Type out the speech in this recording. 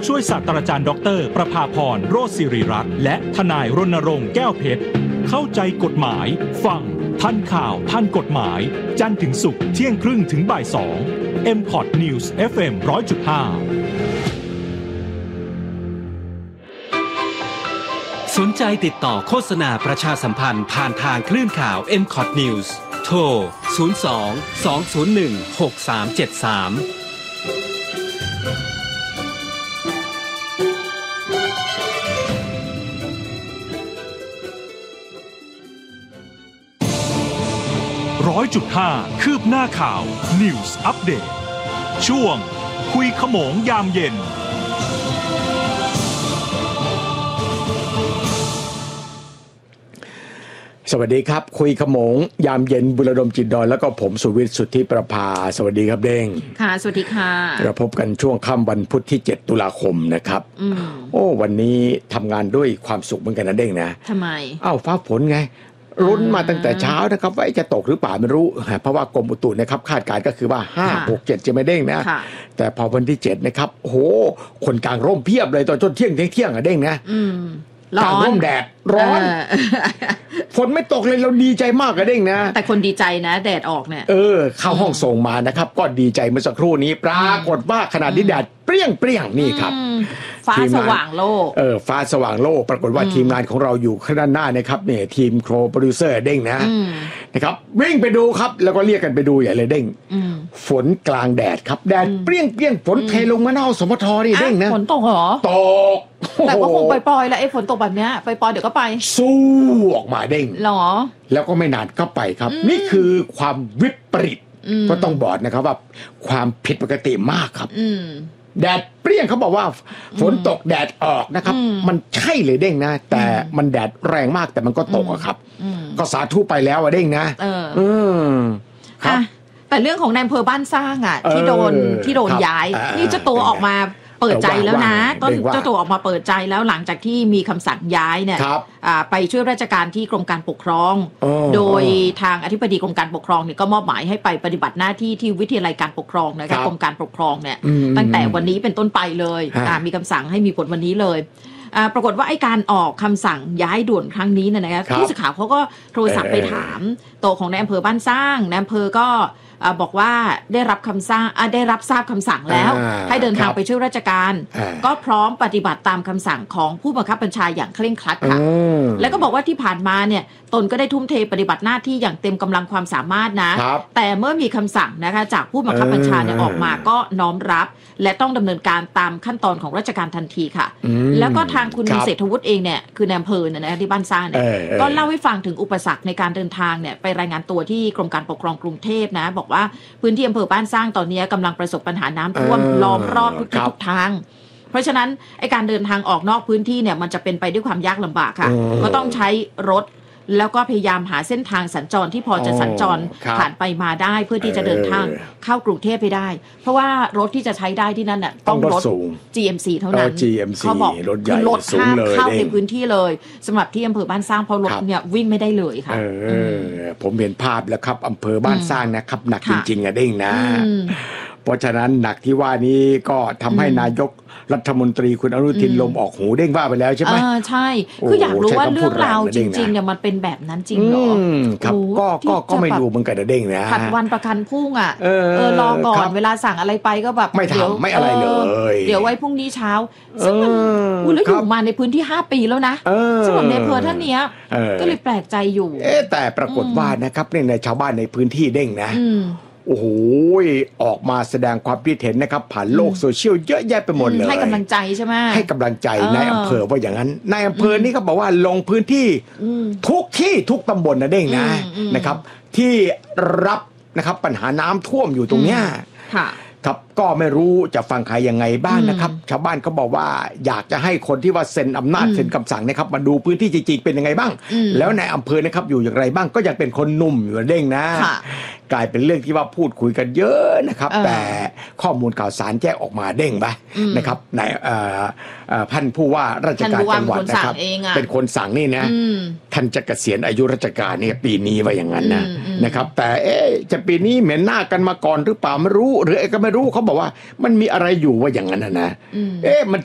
ช่วยศาสตราจารย์ดร.ประภาพรโรจน์ศิริรัตน์และทนายรณรงค์แก้วเพชรเข้าใจกฎหมายฟังทันข่าวทันกฎหมายจันทร์ถึงศุกร์เที่ยงครึ่งถึงบ่าย2 MPOT News FM 100.5 สนใจติดต่อโฆษณาประชาสัมพันธ์ผ่านทางคลื่นข่าว MPOT News โทร 02-201-6373 100.5 คืบหน้าข่าว News Update ช่วงคุยขโมงยามเย็นสวัสดีครับคุยขโมงยามเย็นบุรดมจิตดอนแล้วก็ผมสุวิทย์สุทธิประภาสวัสดีครับเด้งค่ะสวัสดีค่ะเราพบกันช่วงค่ำวันพุธที่7ตุลาคมนะครับวันนี้ทำงานด้วยความสุขเหมือนกันนะเด้งนะทำไมฟ้าฝนไงรุ้นมาตั้งแต่เช้านะครับว่าจะตกหรือเปล่าไม่รู้เพราะว่ากรมอุตุนะครับคาดการณ์ก็คือว่า5 6 7จะไม่เด้งนะแต่พอวันที่7นะครับโอ้โหคนกลางร่มเพียบเลยตอนจนเที่ยงอ่ะเด้งนะกลางร่มแดดร้อนฝนไม่ตกเลยเราดีใจมากอะเด้งนะแต่คนดีใจนะแดดออกเนี่ยเข้าห้องส่งมานะครับก็ดีใจเมื่อสักครู่นี้ปรากฏว่าขนาดนี้แดดเปรี้ยงนี่ครับฟ้าสว่างโลกฟ้าสว่างโลกปรากฏว่าทีมงานของเราอยู่ข้างหน้านะครับเนี่ยทีมโครโปรดิวเซอร์เด้งนะครับวิ่งไปดูครับแล้วก็เรียกกันไปดูใหญ่เลยเด้งฝนกลางแดดครับแดดเปรี้ยงฝนเทลงมาหน้าสมทนี่เด้งนะฝนตกเหรอตกแต่ก็คงปล่อยๆแหละไอ้ฝนตกแบบเนี้ยปล่อยๆเดี๋ยวก็ไปสู้ออกมาเด้งหรอแล้วก็ไม่นานก็ไปครับนี่คือความวิปริตก็ต้องบอกนะครับว่าความผิดปกติมากครับแดดเปรี้ยงเขาบอกว่าฝนตกแดดออกนะครับมันใช่เลยเด้งนะแต่มันแดดแรงมากแต่มันก็ตกอะครับก็สาธุไปแล้วอะเด้งนะครับแต่เรื่องของนายอำเภอบ้านสร้างอ่ะที่โดนย้ายนี่เจ้าตัวออกมาเปิดใจแล้วนะเจ้าตัวออกมาเปิดใจแล้วหลังจากที่มีคำสั่งย้ายเนี่ยไปช่วยราชการที่กรมการปกครองโดยทางอธิบดีกรมการปกครองเนี่ยก็มอบหมายให้ไปปฏิบัติหน้าที่ที่วิทยาลัยการปกครองนะคะกรมการปกครองเนี่ยตั้งแต่วันนี้เป็นต้นไปเลยมีคำสั่งให้มีผลวันนี้เลยปรากฏว่าไอ้การออกคำสั่งย้ายด่วนครั้งนี้เนี่ยนะคะผู้สื่อข่าวเขาก็โทรศัพท์ไปถามโตของนายอำเภอบ้านสร้างนายอำเภอก็บอกว่าได้รับทราบคำสั่งแล้วให้เดินทางไปช่วยราชการก็พร้อมปฏิบัติตามคำสั่งของผู้บังคับบัญชาอย่างเคร่งครัดค่ะแล้วก็บอกว่าที่ผ่านมาเนี่ยตนก็ได้ทุ่มเทปฏิบัติหน้าที่อย่างเต็มกำลังความสามารถนะแต่เมื่อมีคำสั่งนะคะจากผู้บังคับบัญชาเนี่ยออกมาก็น้อมรับและต้องดำเนินการตามขั้นตอนของราชการทันทีค่ะแล้วก็ทางคุณเศรษฐวุฒิเองเนี่ยคือนายอำเภอเนี่ยนะที่บ้านสร้างเนี่ยก็เล่าให้ฟังถึงอุปสรรคในการเดินทางเนี่ยไปรายงานตัวที่กรมการปกครองกรุงเทพนะบอกว่าพื้นที่อำเภอบ้านสร้างตอนนี้กำลังประสบปัญหาน้ำท่วมล้อมรอบทุกทิศทุกทางเพราะฉะนั้นไอ้การเดินทางออกนอกพื้นที่เนี่ยมันจะเป็นไปด้วยความยากลำบากค่ะก็ต้องใช้รถแล้วก็พยายามหาเส้นทางสัญจรที่พอจะสัญจรผ่านไปมาได้เพื่อที่จะเดินทางเข้ากรุงเทพไปได้เพราะว่ารถที่จะใช้ได้ที่นั่นน่ะต้องรถ GMC เท่านั้นเขาบอกคือรถห้ามเข้าในพื้นที่เลยสำหรับที่อำเภอบ้านสร้างเพราะรถเนี่ยวิ่งไม่ได้เลยค่ะผมเห็นภาพแล้วครับอำเภอบ้านสร้างนะครับหนักจริงๆอะเด้งนะเพราะฉะนั้นหนักที่ว่านี้ก็ทำให้นายกรัฐมนตรีคุณอนุทินลมออกหูเด้งว่าไปแล้วใช่ไหมใช่คืออยากรู้ว่าเรื่องราวจริงๆเนี่ยมันเป็นแบบนั้นจริงเหรอครับก็ไม่รู้เหมือนกันเด้งนะผัดวันประกันพรุ่งอ่ะรอก่อนเวลาสั่งอะไรไปก็แบบไม่ทำไม่อะไรเลยเดี๋ยวไว้พรุ่งนี้เช้าซึ่งมันแล้วอยู่มาในพื้นที่5 ปีแล้วนะสำหรับในอำเภอท่านเนี้ยก็เลยแปลกใจอยู่แต่ปรากฏว่านะครับในชาวบ้านในพื้นที่เด้งนะโอ้โหออกมาแสดงความคิดเห็นนะครับผ่านโลกโซเชียลเยอะแยะไปหมดเลยให้กำลังใจใช่ไหมให้กำลังใจนายอำเภอว่าอย่างนั้นนายอำเภอนี่ก็บอกว่าลงพื้นที่ทุกที่ทุกตำบลนะเด้งนะครับที่รับนะครับปัญหาน้ำท่วมอยู่ตรงเนี้ยครับก็ไม่รู้จะฟังใครยังไงบ้างนะครับชาวบ้านเขาบอกว่าอยากจะให้คนที่ว่าเซ็นอำนาจเซ็นคำสั่งนะครับมาดูพื้นที่จริงๆเป็นยังไงบ้างแล้วในอำเภอนะครับอยู่อย่างไรบ้างก็ยังเป็นคนหนุ่มอยู่เด้งนะกลายเป็นเรื่องที่ว่าพูดคุยกันเยอะนะครับแต่ข้อมูลข่าวสารแจ้งออกมาเด้งไปนะครับในท่านผู้ว่าราชการจังหวัดนะครับเป็นคนสั่งนี่นะท่านจะเกษียณอายุราชการเนี่ยปีนี้ว่าอย่างนั้นนะครับแต่จะปีนี้เหม็นหน้ากันมาก่อนหรือเปล่าไม่รู้หรือก็ไม่รู้เขาบอกว่ามันมีอะไรอยู่ว่าอย่างนั้นนะมัน